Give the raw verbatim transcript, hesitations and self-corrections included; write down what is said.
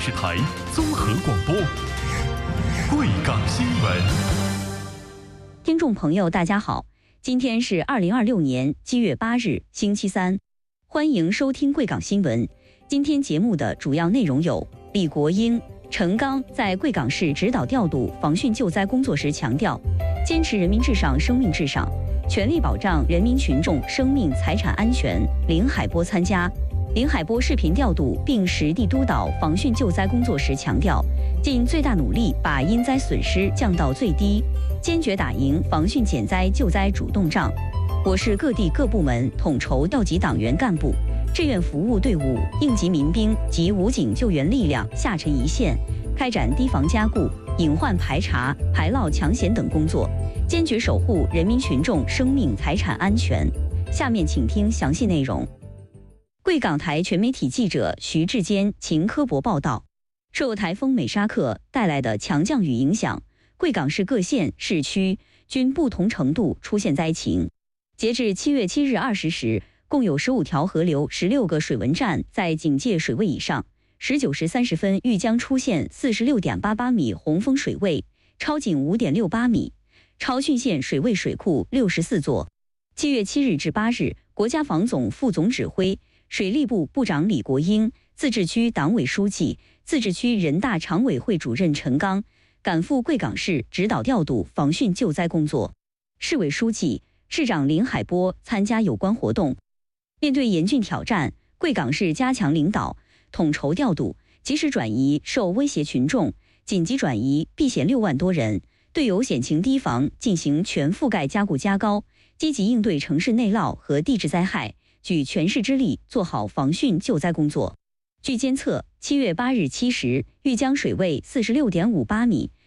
视台综合广播，贵港新闻。 听众朋友，大家好，今天是二零二六年七月八日，星期三，欢迎收听贵港新闻。今天节目的主要内容有：李国英、陈刚在贵港市指导调度防汛救灾工作时强调，坚持人民至上、生命至上，全力保障人民群众生命财产安全。林海波参加林海波视频调度并实地督导防汛救灾工作时强调，尽最大努力把因灾损失降到最低，坚决打赢防汛减灾救灾主动仗。我市各地各部门统筹调集党员干部、志愿服务队伍、应急民兵及武警救援力量下沉一线，开展堤防加固、隐患排查、排涝抢险等工作，坚决守护人民群众生命财产安全。下面请听详细内容。贵港台全媒体记者徐志坚、秦科博报道，受台风美沙克带来的强降雨影响，贵港市各县市区均不同程度出现灾情。截至七月七日二十时，共有十五条河流、十六个水文站在警戒水位以上。十九时三十分，豫江出现四十六点八八米洪峰水位，超警五点六八米，超汛线水位水库六十四座。七月七日至八日，国家防总副总指挥、水利部部长李国英、自治区党委书记、自治区人大常委会主任陈刚赶赴贵港市指导调度防汛救灾工作。市委书记、市长林海波参加有关活动。面对严峻挑战，贵港市加强领导、统筹调度，及时转移受威胁群众，紧急转移避险六万多人，对有险情堤防进行全覆盖加固加高，积极应对城市内涝和地质灾害，举全市之力做好防汛救灾工作。据监测，七月八日七时，豫江水位四十六点五八米，